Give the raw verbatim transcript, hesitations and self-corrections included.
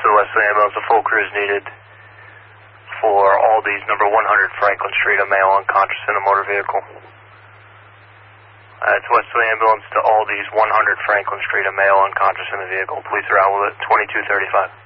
to the Wesley ambulance. A full crew is needed for Aldi's number one hundred Franklin Street, a male unconscious in a motor vehicle. Uh, it's Wesley ambulance to Aldi's one hundred Franklin Street, a male unconscious in the vehicle. Police are out with it, twenty-two thirty-five.